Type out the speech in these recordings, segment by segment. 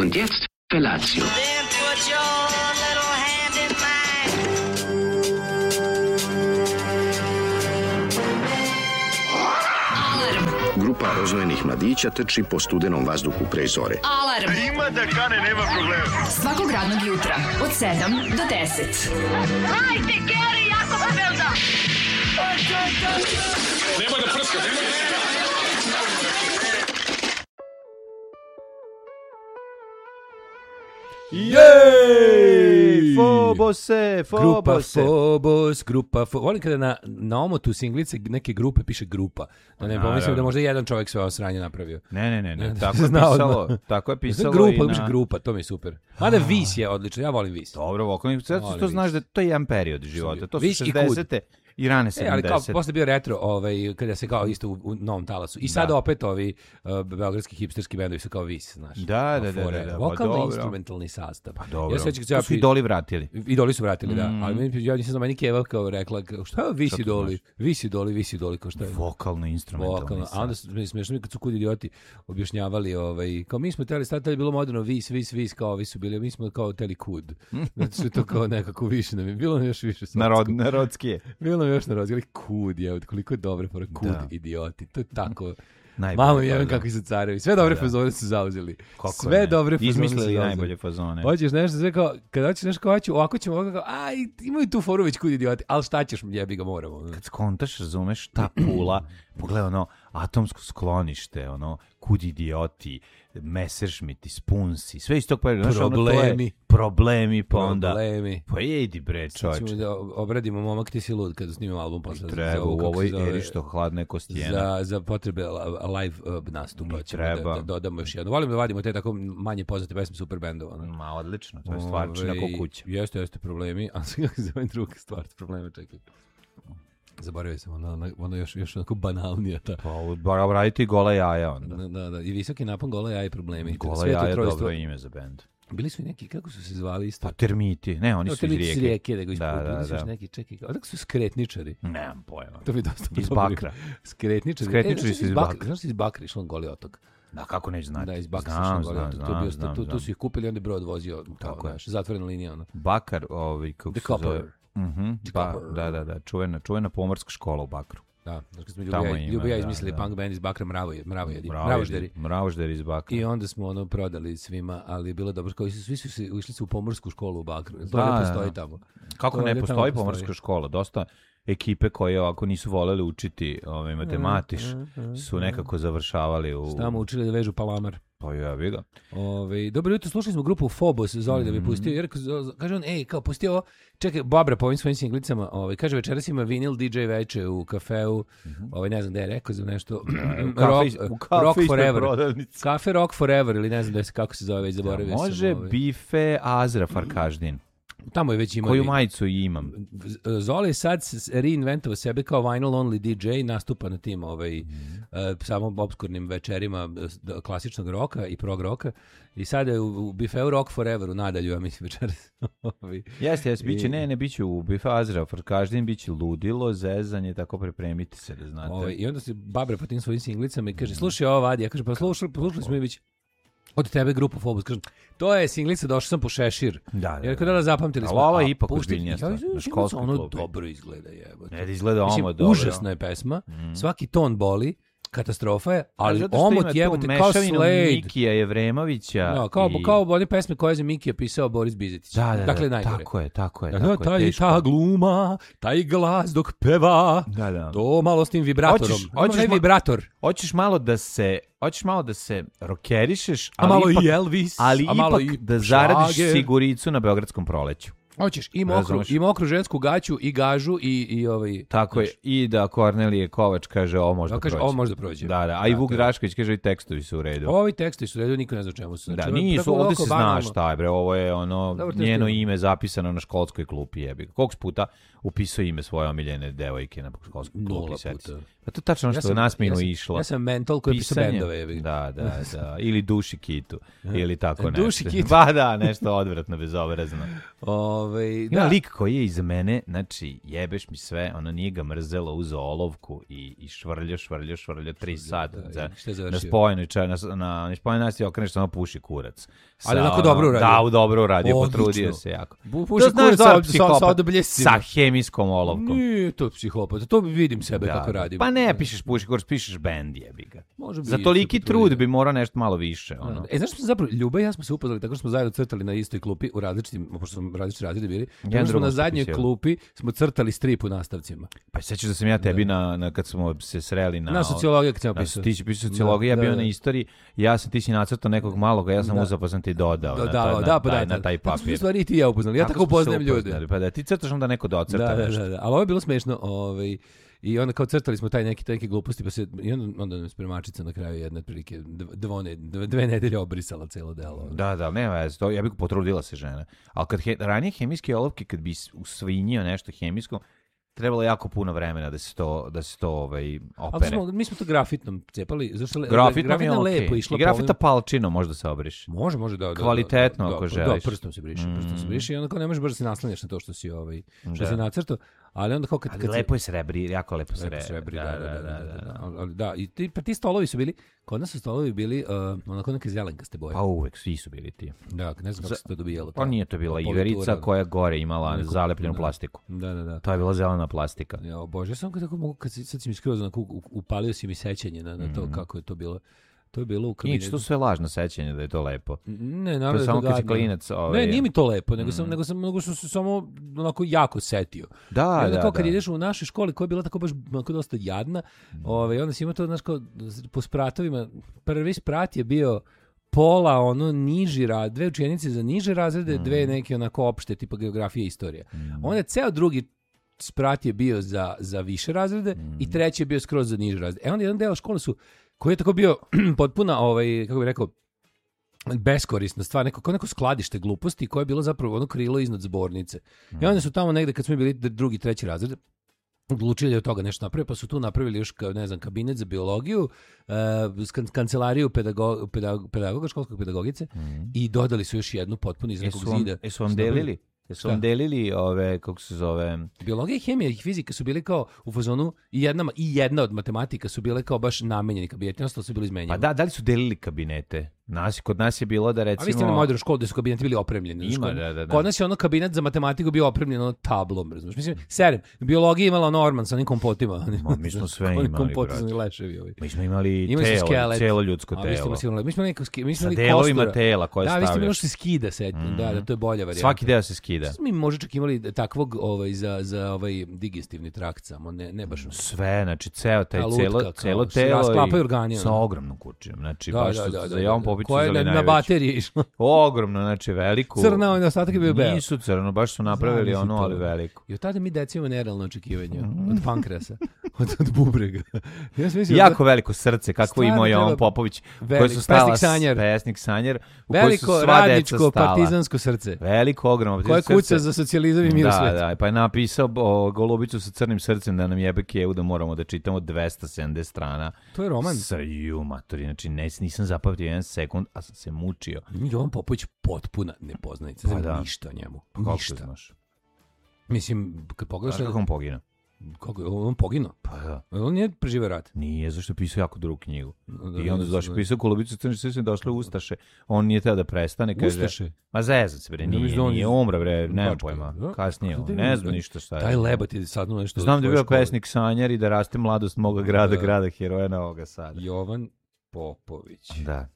Und jetzt Felatio. Then put your little hand in mine. Grupa roznojenih mladića trči po studenom vazduhu pre zore. Alarm. Ima da kane, nema problema. Svakog radnog jutra od 7 do 10. Hajde, Geri, jako se velda. Nema da prska, nema da prska. Jej! Fobose! Grupa Phobos. Volim kada na omotu singlice neke grupe piše grupa. Da ne pomislim da možda jedan čovjek sve ovo sranje napravio. Ne. Tako je pisalo grupa, i piše grupa, to mi je super. Mada Vis je odlično, ja volim Vis. Dobro, vokalni, to znaš da to je jedan period života. To su Vis i 60-te i rane 70-te. Ali kao posle bio retro, kada se kao isto u novom talasu. I sad opet ovi beogradski hipsterski bendovi su kao Vis, znaš. Da. Vokalno instrumentalni sastav. Pa dobro. Ja to su Idoli vratili. Idoli su vratili, da. Ali ja nisam znao, meni Keva kao rekla, šta je Vis Idoli? Vis Idoli, kao šta je? Vokalno instrumentalni sastav. A onda smiješno mi kad su Kud idioti objašnjavali, kao mi smo teli, sad je bilo moderno Vis, kao ovi su bili, mi smo kao teli Kud. Znači to kao nekako više nam je, bilo nam još više. Narodski je. Bilo još na razgovori, Kud je, koliko je dobre pora, Kud idioti, to je tako. Najbolje Mamo jevim kakvi su carevi, sve dobre fazone su zauzeli. Sve dobre fazone su zauzeli. Izmislili najbolje fazone. Hoćeš nešto, sve kao, kada hoćeš nešto kao, ovako ćemo, ovako kao, imaju tu foru već Kud idioti, ali šta ćeš, jebi ga moramo. Kad skontaš, razumeš, ta Pula, pogledaj atomsko sklonište, Kud idioti, Messerschmitt, Spunsi, sve iz tog perioda. Problemi, pa onda. Pa idi bre, čovječ. Sad ćemo da obradimo Momak ti si lud kada snimimo album posle. Treba u ovoj eri što hladne kostijena. Za potrebe live nastupa ćemo da dodamo još jedno. Volim da vadimo te tako manje poznate pesme super bendova. Ma, odlično, to je stvarčina ko kuća. Jeste problemi, a sve kako se zove druga stvar, probleme, čekaj. Zaboravio sam, ono još onako banalnija ta. Pa, raditi gola jaja onda. Da, i visoki napon gola jaja i problemi. Gola jaja je dobro ime za bend. Bili su i neki, kako su se zvali isto? Pa Termiti, ne, oni su iz Rijeke. Rijeke, nego bili su još neki, čekaj, odakle su skretničari? Nemam pojma. To bi dosta iz Bakra. Skretničari su iz Bakra. Znaš si iz Bakra išlo na Goli otok? Da, kako neću znati. Da, iz Bakra su išlo na Goli otok. Tu su ih kupili, onda je brod vozio, zatvorena linija. Bakar, kako se zove? Da, čuvena pomorska škola u Bakru. Da, znači kad smo Ljubi ja izmislili punk band iz Bakra, Mravožderi iz Bakra. I onda smo prodali svima, ali je bilo dobro, kao svi su išli u pomorsku školu u Bakru. To ne postoji tamo. Kako ne postoji pomorska škola? Dosta ekipe koje ovako nisu voleli učiti matematiš su nekako završavali u... Tamo učili da vežu palamar. Pa ja bi ga. Dobro jutro, slušali smo grupu Phobos, Zoli da bi pustio, jer kaže on, kao pustio ovo, čekaj, Babra po ovim svojim singlicama, kaže večeras ima vinil DJ veče u kafeu, ne znam da je rekao za nešto, Rock Forever, Kafe Rock Forever, ili ne znam kako se zove, već zaboravio sam. Može Bife Azra Farkaždin. Tamo je već imao. Koju majicu imam? Zoli je sad reinventovao sebe kao vinyl only DJ, nastupa na tim samo obskurnim večerima klasičnog roka i prog roka. I sad je u Bifeu Rock Foreveru nadalju, ja mislim večeras. Jeste, biće u Bife Azra Farkaždin, biće ludilo, zezanje, tako pripremiti se da znate. I onda se Babra po tim svojim singlicama i kaže, slušaj ovo Vadi, ja kaže, pa slušali smo i već od tebe grupu Phobos, kažem, to je singlica, došao sam po šešir. Da. Jer kada zapamtili smo. Ali ova je ipak ozbiljnija stvar, na školskoj klupi. Ono dobro izgleda, jebote. Ne, izgleda ovo dobro. Užasna je pesma, svaki ton boli, katastrofa je, ali omot jebote kao Slade. Mikija Jevremovića. Da, kao one pesme koje je za Mikija pisao Boris Bizetić. Dakle, najgore. Tako je. Ta gluma, taj glas dok peva, to malo s tim vibratorom. Hoćeš vibrator. Hoćeš malo da se rokerišeš, malo i Elvis, ali ipak da zaradiš siguricu na Beogradskom proleću. Hoćeš i mokru žensku gaću i gažu i tako je, i da Kornelije Kovač kaže ovo može da prođe. Da, a i Vuk Drašković kaže i tekstovi su u redu. Ovi tekstovi su u redu, niko ne zna čemu su. Da, nisu, ovdje se zna šta je bre, ovo je njeno ime zapisano na školskoj klupi, jebi. Koliko puta upisao ime svoje omiljene devojke na školskoj klupi? 0 puta. Pa to je tačno što nasmino išlo. Ja sam mental koji pisao bendove. Da. Ili Duši Kitu. Ili tako nešto. Duši Kitu. Pa da, nešto odvratno, bezobrazno. Ima lik koji je iza mene, znači jebeš mi sve, ono nije ga mrzelo, uzeo olovku i švrljao 3 sata. Na spojenoj na spojenoj nasti okreneš samo puši kurac. Ali onako dobro uradio. Da, dobro uradio, potrudio se jako. Puši kurac sa odobljescima. Sa hemijskom olovkom. Nije to psihopat, to vidim sebe kako radim. Pa ne pišeš puši kurac, pišeš bend, jebi ga. Za toliki trud bi morao nešto malo više. Znaš što smo zapravo, Ljuba i ja smo se upoznali tako što smo zajedno crtali na istoj klupi u različitim, pošto smo različiti razredi bili. Tako smo na zadnjoj klupi smo crtali strip u nastavcima. Pa sećaš da sam ja tebi kad smo se sreli na sociologiji kad sam pisao. Ti si pisao sociologiju, ja bio na istoriji. Ja sam ti si nacrtao nekog malog, ja sam uzeo pa sam ti dodao na taj papir. Pa stvari ti ja upoznali. Ja tako upoznajem ljude. Pa da ti crtaš onda neko docrta nešto. Da. Ali ovo je bilo smešno, i onda kao crtali smo taj neki gluposti, pa se i onda nam spremačica na kraju jedne prilike 2 nedelje obrisala celo delo. Da, nema veze, to ja bih potrudila se žena. Ali kad ranije hemijske olovke, kad bi usvinjio nešto hemijsko, trebalo jako puno vremena da se to opere. Ali mi smo to grafitnom cepali, zašto grafitnom je lepo išla. I grafita palčinom možda se obriš. Može da. Kvalitetno ako želiš. Da, prstom se briše i onda kao ne možeš baš da se naslanjaš na to što si što si nacrtao. Ali onda kao kad lepo je srebri, jako lepo srebri. Da, i ti stolovi su bili, kod nas su stolovi bili onako neke zelenkaste boje. Pa uvek svi su bili ti. Da, ne znam kako se to dobijalo. Pa nije to bila iverica koja gore imala zalepljenu plastiku. Da. To je bila zelena plastika. Ja, bože, samo kako mogu, sad si mi skroz upalio si mi sećanje na to kako je to bilo. To je bilo u kabinetu. Nič, to sve lažno sećanje da je to lepo. Ne, naravno. To je samo kad si klinac. Ne, nije mi to lepo, nego sam se samo onako jako setio. Da. Kao kad ideš u našoj školi koja je bila tako baš dosta jadna, onda si imao to, znaš, kao po spratovima. Prvi sprat je bio pola niži rad, 2 učenice za niže razrede, 2 neke onako opšte, tipa geografija i istorija. Onda ceo drugi sprat je bio za više razrede i treći je bio skroz za niže razrede. Onda jedan deo škole koji je tako bio potpuna, kako bih rekao, beskorisna stvar, neko skladište gluposti koje je bilo zapravo krilo iznad zbornice. I onda su tamo negde, kad smo bili drugi, treći razred, odlučili da od toga nešto napraviti, pa su tu napravili još, kabinet za biologiju, kancelariju pedagoga, školskog pedagogice i dodali su još jednu potpuno iz nekog zida. Jesu vam delili? Jesu vam delili kako se zove... Biologija, hemija i fizika su bili kao u fazonu i jedna od matematika su bile kao baš namenjeni kabineti, ostalo su bili izmenjeni. Pa da li su delili kabinete? Kod nas je bilo da recimo... A vi ste na modernoj školi gde su kabineti bili opremljeni. Da. Kod nas je kabinet za matematiku bio opremljen tablom, razumiješ? Mislim, serem, biologija imala Norman sa onim kompotima. Mi smo sve imali, kompotizni leševi. Mi smo imali celo ljudsko telo. Mi smo sa delovima tela koje stavljaš. Da, vi ste bilo što se skida, da, to je bolja varijanta. Svaki deo se skida. Mi možda čak imali takvog za digestivni trakt samo, ne baš. Sve, znači celo telo rasklapaju organi. Sa ogromnom kućom, znači baš za koja je na bateriji išla. Ogromno, znači veliku. Crna, ovaj ostatak je bio beo. Nisu crno, baš su napravili ali veliku. I od tada mi deci imamo nerealno očekivanje. Od pankresa. Od bubrega. Jako veliko srce, kako imao Jovan Popović. Koje su stala pesnik Sanjar. Veliko radničko partizansko srce. Veliko, ogromno koje kuca za socijalizam i mir svet. Da, pa je napisao Golubicu sa crnim srcem da nam jebe kevu da moramo da čitamo 270 strana. To je roman. Matori, znači nisam zapamtio jedan sekund, a sam se mučio. Jovan Popović potpuna nepoznanica, ništa o njemu. Ništa. Mislim, kad pogledaš... Kako on poginuo? On poginuo? Pa da. On nije preživio rat. Nije, zašto je pisao jako drugu knjigu. I onda došao pisao Golubicu crni srcem, došle Ustaše. On nije teo da prestane, kaže... Ustaše? Ma zezat se, bre, nije umra, bre, nema pojma. Kasnije, ne znam ništa šta je. Taj Lebat je sad nešto... Znam da je bio pesnik Sanjar i da raste mladost moga grada heroja Novoga Sada. Jovan Popović. Da.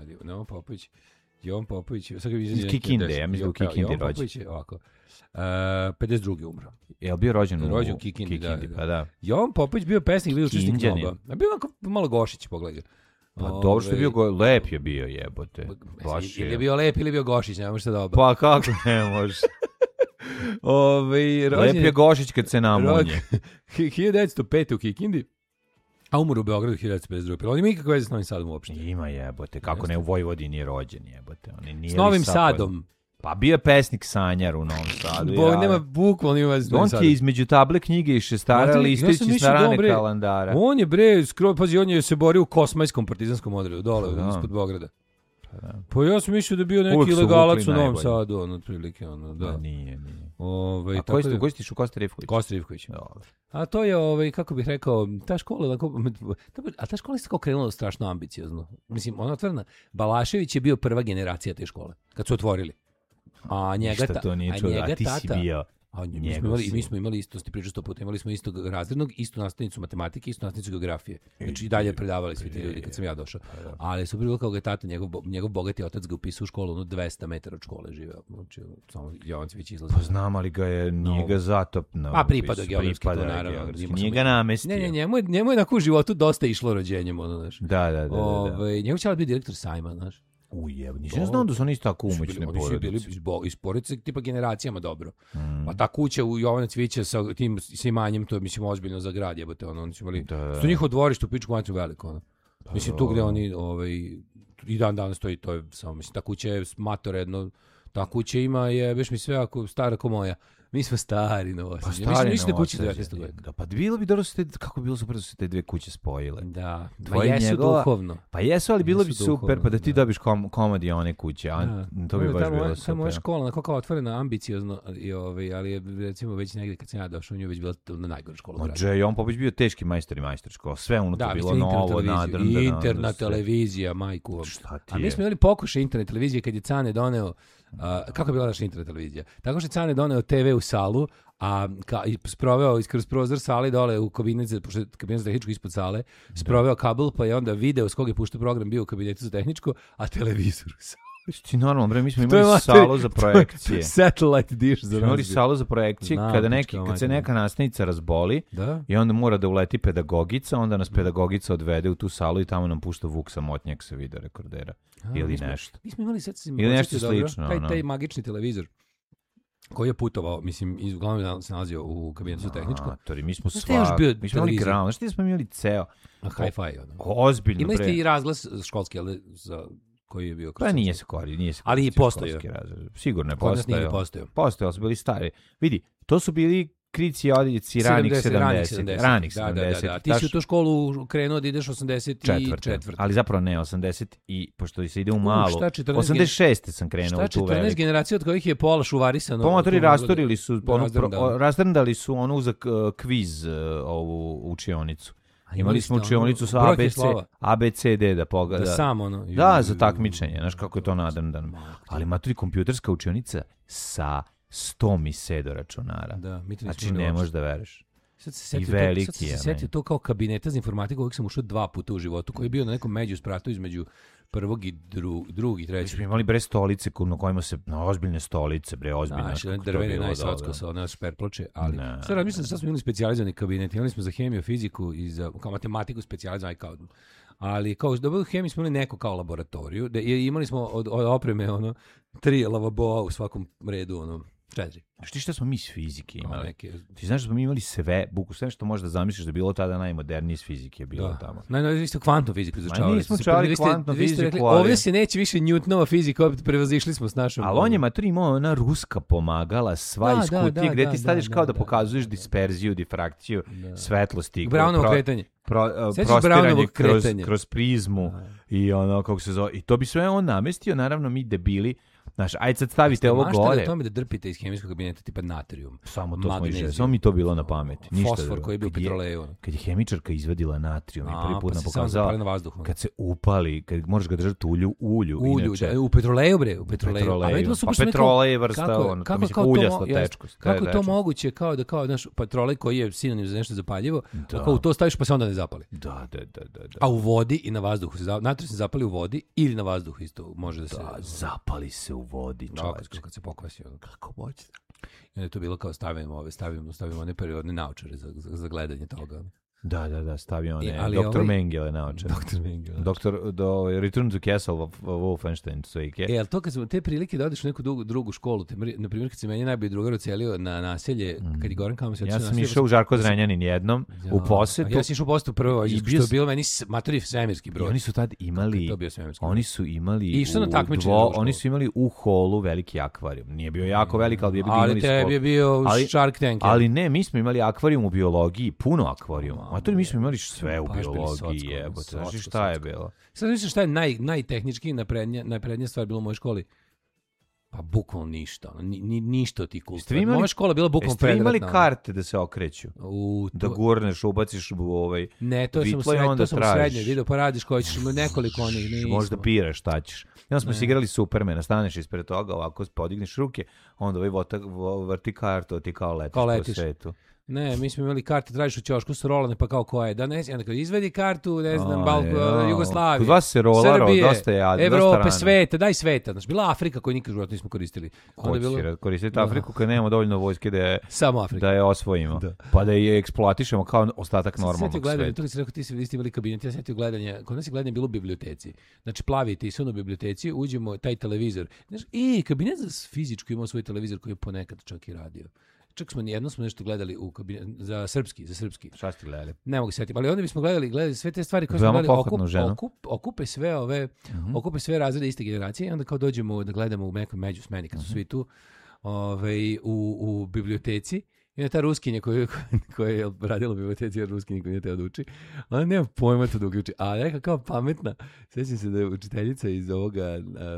Jovan Popović, iz Kikinde, ja mislim da u Kikindi rođen. Popović je ovako. 52. umro. Je li bio rođen u Kikindi, pa da. Jovan Popović bio pesnik, bio učesnik Noba. A bio malo Gošić, pogledaj. Pa dobro što je bio, lep je bio, jebote. Ili je bio lep ili je bio Gošić, nema šta da oba. Pa kako ne može. Lep je Gošić kad se namunje. 1905. u Kikindi. A umro u Beogradu 1952. Pa on ima ikakve veze s Novim Sadom uopšte. Ima, jebote. Kako ne, u Vojvodini je rođen, jebote. S Novim Sadom. Pa bio je pesnik Sanjar u Novom Sadu. Nema bukvalno ima veze s Novim Sadom. On ti je između table knjige i šestara listajući strane kalandara. On je, pazi, on je se borio u Kosmajskom partizanskom odredu, dole, ispod Beograda. Pa ja sam mislio da je bio neki ilegalac u Novom Sadu, otprilike, da. Nije. A koji stiš u Kosta Rivković? Kosta Rivković. A to je, kako bih rekao, ta škola, a ta škola je kao krenula strašno ambiciozno. Mislim, ona otvorena, Balašević je bio prva generacija te škole, kad su otvorili. A njega ti si bio... Mi smo imali isto, ti pričao 100 puta, imali smo istog razrednog, istu nastavnicu matematike, istu nastavnicu geografije. Znači i dalje predavali svi ti ljudi kad sam ja došao. Ali su bilo kao ga je tata, njegov bogati otac ga upisao u školu, 200 metara od škole živeo. Znači, samo Jovancević izlazio. Pa znam, ali nije ga zatopno. A pripada geografski, to naravno. Nije ga namestio. Ne, njemu je na kuživotu dosta išlo rođenjem. Da. Njemu će ali biti direktor sajma, znaš. Ujeb, nisam znao da su oni isto tako umoćne porodice. Oni su bili iz porodice tipa generacijama dobro. A ta kuća u Jovana Cvića sa imanjem, to je mislim ozbiljno za grad, jebote, oni su imali. To njihovo dvorište u Pičku Matru veliko, Mislim tu gde oni i dan danas stoji, to je samo mislim ta kuća je matoredno, ta kuća ima jebeš mi sve ako stara kao moja. Mi smo stari na Novosađe. Mislim da kuće 19. veka. Da, pa bilo bi dobro kako bi bilo super da su te dve kuće spojile. Da, pa jesu duhovno. Pa jesu, ali bilo bi super pa da ti dobiš komadi one kuće. To bi baš bilo super. Ta moja škola, kao otvorena, ambiciozno, ali je recimo već negdje kad sam ja došao, u nju već bila najgora škola. On Popović bio teški majstor i majstor škola. Sve unutra bilo novo, nadrndano. Interna televizija, majku. A mi smo imali pokušaj internet televizije kad je Cane doneo. Kako je bila naša internet televizija? Tako što je Cane doneo TV u salu, a sproveo kroz prozor sale dole u kabinet za tehničko ispod sale, sproveo kabel, pa je onda video s kog je puštao program bio u kabinetu za tehničko, a televizor u sali. Ti normalno, bre, mi smo imali salu za projekcije. Satellite dish za imali salu za projekcije kad se neka nastavnica razboli i onda mora da uleti pedagogica, onda nas pedagogica odvede u tu salu i tamo nam pušta Vuk Samotnjak sa video rekordera ili nešto. Mi smo imali ili nešto slično. Taj magični televizor koji je putovao, mislim, uglavnom se nalazio u kabinetu za tehničko. Mi smo imali ground, znaš ti smo imali ceo hi-fi. Ozbiljno. Imali ste i razglas školski, ali za koji je bio kroz. Pa nije se koristio. Ali i postojao. Sigurno je postojao. Postojao su bili stari. Vidi, to su bili krici odjeci ranih 70. Ranih 70. Da. Ti si u tu školu krenuo da ideš 84. Ali zapravo ne, 80 i pošto se ide u malo. 86. sam krenuo u tu veliku. 14 generacija od kojih je pola šuvarisano. Pomotori rastorili su, rastrndali su onu za kviz ovu učionicu. Imali smo učionicu sa ABCD da pogleda. Da samo za takmičenje, znaš kako je to nadrndano. Ali maturi kompjuterska učionica sa 100 misedo računara. Znači ne možeš da veruješ. Sad se setio to kao kabineta za informatiku kojeg sam ušao 2 puta u životu, koji je bio na nekom međuspratu između prvog i drugog i trećeg. Mi imali bre stolice na kojima se, ozbiljne stolice, ozbiljne. Znači, drveni najsocko sa one šperploče, ali sad mislim da sad smo imali specijalizovani kabinet, imali smo za hemiju, fiziku i za kao matematiku specijalizovani kao, ali kao da u hemiji smo imali neko kao laboratoriju, imali smo od opreme 3 lavaboa u svakom redu, 4. Ti šta smo mi iz fizike imali? Ti znaš da smo mi imali sve što možeš da zamisliš da je bilo tada najmodernije iz fizike bilo tamo. Vi ste kvantnu fiziku izučavali. Nismo čali kvantnu fiziku, ali... Ovdje se neće više Newtonova fizika, opet prevazišli smo s našom... Ali on je maturi imao ona ruska pomagala, sva iz kutije, gde ti stadiš kao da pokazuješ disperziju, difrakciju, svetlosti. Brownovo kretanje. Prostiranje kroz prizmu i kako se zove. I to bi sve on namestio, naravno mi debili. Znaš, ajde sad stavite ovo gore. Mašte o tome da drpite iz hemijskog kabineta tipa natrijum. Samo to smo išli. Samo mi to bilo na pameti. Fosfor koji je bio u petroleju. Kad je hemičarka izvadila natrijum i prvi put nam pokazala kad se upali, kad možeš ga držati ulju. U petroleju bre, u petroleju. Pa petrolej je vrsta ulja slatečkost. Kako to moguće kao da naš petrolej koji je sinonim za nešto zapaljivo, kao to staviš pa se onda ne zapali. Da. A u vodi i na vazduhu natrijum se zapali u vodi ili na vazduhu isto može da se. Zapali se u vodi, čovječe. Kad se pokvasi. Kako moćno. I onda je to bilo kao stavimo one periodne naočare za gledanje toga. Da, stavio one Dr. Mengele naočare. Return to Castle of Wolfenstein. Ali to kad smo te prilike da odeš u neku drugu školu, na primjer kad se meni najbolji drugar ocelio na naselje, kad je Goran Kamo se ocelio na naselje. Ja sam išao u Žarko Zrenjanin jednom, u posetu. Ja sam išao u posetu prvo, što je bilo meni matori svemirski broj. Oni su tad imali, oni su imali u holu veliki akvarijum. Nije bio jako velik, ali je bio Shark Tank. Ali ne, mi smo imali akvarijum u biologiji, puno akvarijuma. Matori, mi smo imali sve u Baš bili biologiji, socko, jebote. socko, Znaš šta je socko. bilo? Sad mislim šta je najtehnički najprednija stvar bilo u mojoj školi. Pa bukvalno ništa. Ništa od tih kultura. Moja škola je bila bukvalno Jeste vi imali predratna. karte da se okreću? Da gurneš, ubaciš u Ne, to sam u srednjoj video, pa radiš koji ćeš nekoliko onih. Možda biraš šta ćeš. I onda smo se igrali Supermana, staneš ispred toga, ovako podigneš ruke, onda vrti kartu, ti kao letiš po svetu. Ne, mi smo imali karte, tražiš u ćošku su rolane, pa kao koja je. Da ne, onda kao izvedi kartu, ne znam, Jugoslavije, kod vas se rolarao, Srbije, dosta je Evrope, sveta, daj sveta. Znači, bila Afrika koju nikad život nismo koristili. Koristiti Afriku kad nemamo dovoljno vojske da je osvojimo. Da. Pa da je eksploatišemo kao ostatak normalnog sveta. To si rekao, ti ste imali kabinet, ja sam setio gledanje, kod nas je gledanje bilo u biblioteci. Znači, plavi Tison u biblioteci, uđemo, taj televizor. Znači, kabinet za fizičku imao svoj televizor koji je ponekad čak i radio. Čak jedno smo nešto gledali u kabinetu za srpski. Šta ste gledali? Ne mogu se setiti, ali onda bismo gledali sve te stvari koje smo gledali, okupe sve okupe sve razrede iste generacije i onda kao dođemo da gledamo u nekom međusmeni kad su svi tu u biblioteci. I onda ta ruskinja koja je radila u biblioteci, jer ruski niko nije teo da uči, ona nema pojma to da uključi, a neka kao pametna, sjećam se da je učiteljica iz ovoga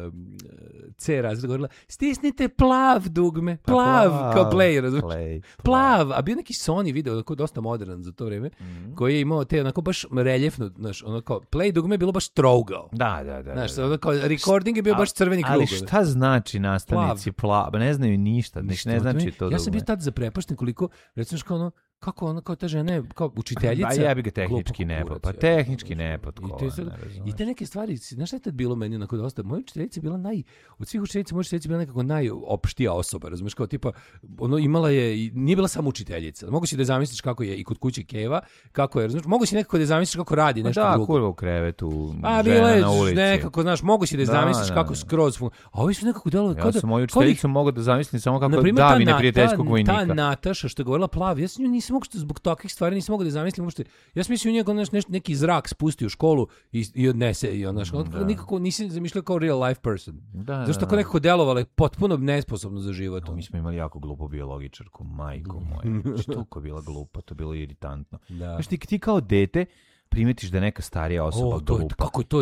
C razreda govorila, stisnite plav dugme, plav, kao play, razumiješ? Plav, a bio neki Sony video, tako dosta modern za to vreme, koji je imao te onako baš reljefno, znaš, ono kao play dugme je bilo baš trougao. Da. Znaš, ono kao recording je bio baš crveni krug. Ali šta znači nastavnici plav? Ne znaju ništa, ne znači to ja sam bio tad zaprepašten koliko, recimo kao ono, kako ona kao ta žena, kao učiteljica. Pa jebi ga tehnički nepod. Pa tehnički nepod. I te neke stvari, znaš šta je tad bilo meni onako dosta? Moja učiteljica je bila od svih učiteljica, moja učiteljica je bila nekako najopštija osoba, razumiješ, kao tipa, ono imala je, nije bila samo učiteljica. Mogu si da zamisliš kako je i kod kuće Keva, kako je, razumiješ, mogu si nekako da zamisliš kako radi nešto drugo. Da, kurva u krevetu, žena na ulici. Nekako, znaš, mogu si da zamisliš kako skroz funkcionira. A ovi su nekako delovali kao da... Ja sam moju učiteljicu mogu da zamislim samo kako davi neprijateljskog vojnika. Ta Nataša što je govorila plav, ja sam nju nisam mogu zbog takvih stvari nisam mogu da zamislim uopšte. Ja sam mislio njega neki zrak spusti u školu i odnese i onda nikako nisam zamišljao kao real life person. Zašto kao nekako delovala je potpuno nesposobno za život. Mi smo imali jako glupu biologičarku, majko moja. Što je bila glupa, to je bilo iritantno. Znaš ti kao dete primetiš da neka starija osoba glupa. Kako je to,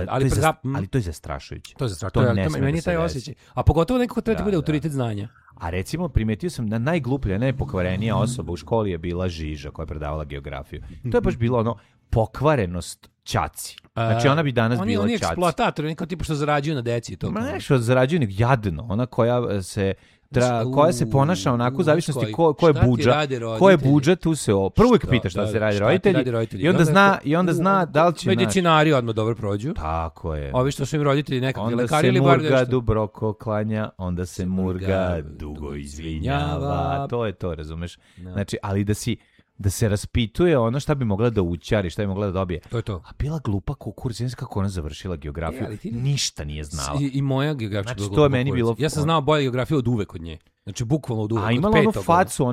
ali to je zastrašujuće. To meni je taj osjećaj. A pogotovo neko ko treba ti bude autoritet znanja. A recimo, primetio sam da najgluplja, najpokvarenija osoba u školi je bila Žiža koja je predavala geografiju. To je baš bilo ono pokvarenost ćaci. Znači ona bi danas bila ćaci. Oni eksploatatori, oni kao tipu što zarađuju na deci. Ne što zarađuju, nek jadno. Ona koja se ponaša onako u zavisnosti ko je budžet, tu se prvo uvijek pita šta se radi roditelji i onda zna da li će medicinari odmah dobro prođu. Tako je. Ovi što su im roditelji nekakvi lekari ili bar nešto. Onda se Murga Dubroko klanja, onda se Murga dugo izvinjava. To je to, razumeš? Znači, ali da se raspituje ono šta bi mogla da učari, šta bi mogla da dobije. To je to. A bila glupa kukurac, ne znam kako ona završila geografiju, ništa nije znala. I moja geografija znači, to je meni bilo... Ja sam znao bolje geografiju od uvek od nje. Znači, bukvalno od uvek. A imala onu facu,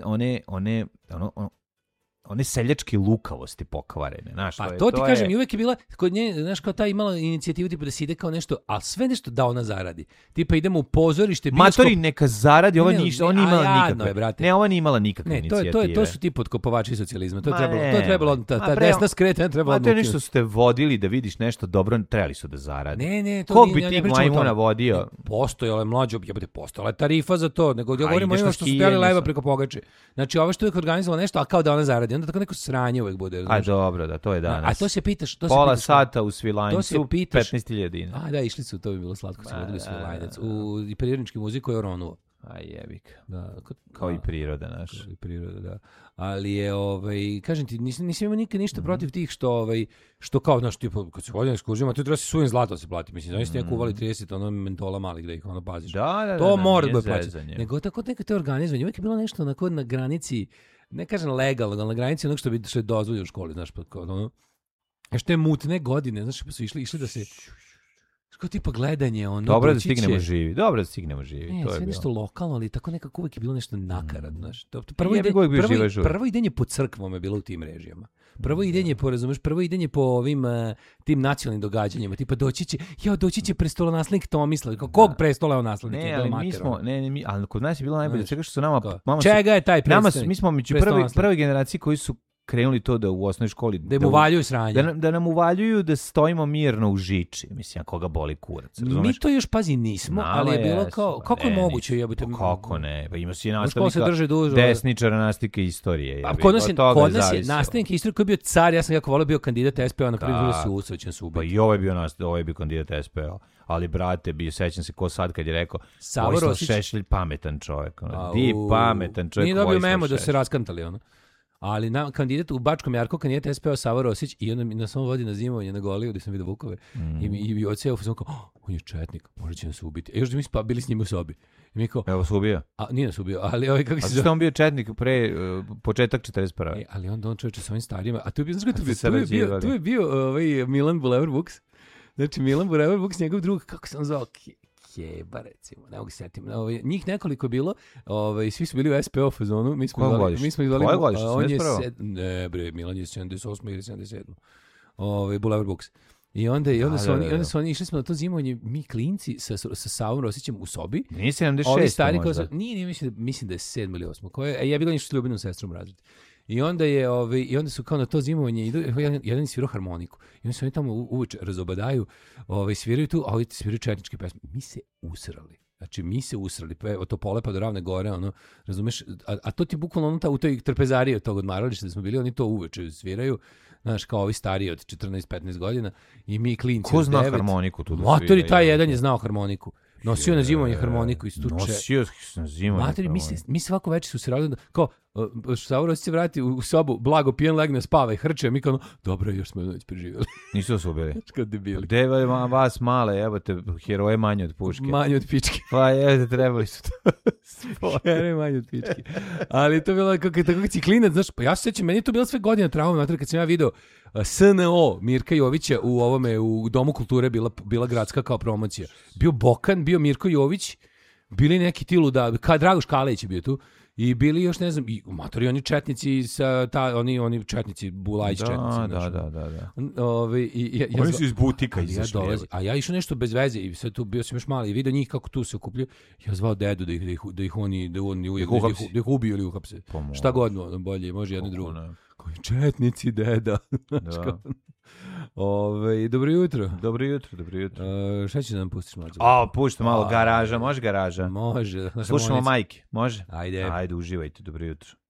one seljačke lukavosti pokvarene. Znaš, pa to ti kažem, i uvek je bila, kod nje, znaš, kao ta imala inicijativu tipa da se ide kao nešto, a sve nešto da ona zaradi. Tipa idemo u pozorište, matori neka zaradi, ova ništa, ona nije imala nikakve. Ne, ova nije imala nikakve inicijative. To su ti potkopovači socijalizma. To je trebalo, ta desna skretena trebalo. Ma to je nešto ste vodili da vidiš nešto dobro, trebali su da zaradi. Ne, to kog bi ti majmuna vodio? Postojala je mlađo, postojala je tarifa za to, nego ja govorim o njima što su dali leva preko pogače. Znači, ovo što je organizovala nešto, a kao da ona zaradi. Onda tako neko sranje uvek bude. A dobro, da, to je danas. A to se pitaš... Pola sata u Svilajncu, 15.000 dinara. A da, išli su, to bi bilo slatko, se vodili Svilajnac. U prirodnički muzej koji je Oronuo. A jebik. Kao i priroda naš. Kao i priroda, da. Ali je, kažem ti, nisam imao nikad ništa protiv tih što kao, znaš, tipa, kad se vodim ekskurzijama, tu treba si suvim zlato se plati. Mislim, znači neko uvali 30 mentola malih da ih paziš. To mora da plaća. Nego tako neka te organizovanje. Uvijek je bilo nešto onako na granici, ne kažem legalno, ali na granici onog što je dozvoljeno u školi, znaš, što je mutne godine, znaš, pa su išli da se... Kao tipa gledanje, Dobro da stignemo živi. Ne, to je sve nešto lokalno, ali tako nekako uvijek je bilo nešto nakaradno, znaš. Prvo idenje po crkvom je bilo u tim režijama. Prvo idenje po ovim tim nacionalnim događanjima, tipa doći će prestolonaslednik Tomislav. Kog prestolonaslednik? Ne, ali kod nas je bilo najbolje. Čega što su nama... Čega je taj predstavnik? Mi smo među prvoj generaciji koji su krenuli to da u osnovnoj školi... Da im uvaljuju sranje. Da nam uvaljuju da stojimo mirno u žiči. Mislim, koga boli kurac. Mi to još, pazi, nismo, ali je bilo kao... Kako je moguće? Kako ne? Pa ima si desničara nastavnika istorije. Kod nas je nastavnik istorije koji je bio car, ja sam jako volio bio kandidat SPO, na primjer se usrećen su ubiti. Pa i ovo je bio kandidat SPO. Ali, brate, sećam se ko sad kad je rekao Vojislav Šešelj pametan čovjek. Pametan čovjek. Nije dobio memo da se raskantali, ono. Ali kandidat u Bačkom Jarku, kandidat SPO Sava Rosić, i onda mi nas on vodi na zimovanje na Goliju gdje sam vidio Vukove i odseo sam kao, on je četnik, možda će nas ubiti. Još da mi bili s njim u sobi. I mi kao, evo se ubio. Nije nas ubio, ali kako se zove. A što on bio četnik pre početak 41. Ali onda on čovječe sa ovim starijima, a tu je bio, tu je bio Milan Bulevar Vuks. Znači Milan Bulevar Vuks, njegov drug, kako se on zvao? Kjeba, recimo, ne mogu se setiti. Njih nekoliko je bilo, svi su bili u SPO fazonu. Mi smo izvali... Koje godište? On je ne, bre, Milan je 78. ili 77. Bulevar Vuks. I onda su oni išli smo na to zimovanje, mi klinci sa Savom Rosićem u sobi. Nije 76. možda? Nije, mislim da je 7 ili 8. Ja bih išli s Ljubinom sestrom razred. I onda su kao na to zimovanje idu, jedan je svirao harmoniku. I onda su oni tamo uveče razobadaju, sviraju tu, a ovi sviraju četničke pesme. Mi se usrali. Znači, od Topole pa do Ravne Gore, ono, razumeš, a to ti bukvalno u toj trpezariji od tog odmarališta da smo bili, oni to uveče sviraju, znaš, kao ovi stariji od 14-15 godina i mi klinci. Ko zna harmoniku tu da svira? Matori, taj jedan je znao harmoniku. Nosio na zimovanje harmoniku i stuče. Nosio na zimovanje harmoniku. Mi svako večer su se radili, kao, Sauros se vrati u sobu, blago pijen, legne, spava i hrče, mi kao, dobro, još smo noć preživjeli. Nisu se ubili. Kad debili. Gde je vas male, evo te, heroje manje od puške. Manje od pičke. Pa je, trebali su to. Heroje manje od pičke. Ali to je bilo kako si klinac, znaš, pa ja se sjećam, meni je to bilo sve godina trauma, kad sam ja video SNO Mirka Jovića u Domu kulture bila gradska kao promocija. Bio Bokan, bio Mirko Jović, bili neki tilu Dragoš Kalejić je bio tu. I bili još, ne znam, i matori, oni četnici oni četnici, Bulajić četnici. Da. Oni su iz butika izašli. A ja išao nešto bez veze i sad tu bio sam još mali i vidio njih kako tu se okupljaju. Ja zvao dedu da ih ubiju ili uhapse. Šta god, bolje, može jedno drugo. Koji četnici, deda. Dobro jutro. Dobro jutro. Šta će da nam pustiš, mlađe? Pušta malo garaža, može garaža? Može. Slušamo majke, može? Ajde, uživajte, dobro jutro.